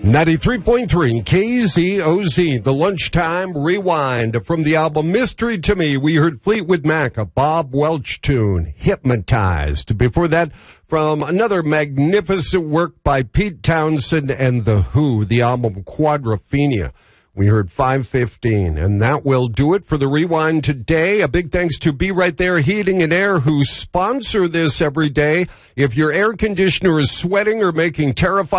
93.3 KZOZ, the Lunchtime Rewind. From the album Mystery to Me, we heard Fleetwood Mac, a Bob Welch tune, Hypnotized. Before that, from another magnificent work by Pete Townsend and The Who, the album Quadrophenia. We heard 515, and that will do it for the Rewind today. A big thanks to Be Right There Heating and Air, who sponsor this every day. If your air conditioner is sweating or making terrifying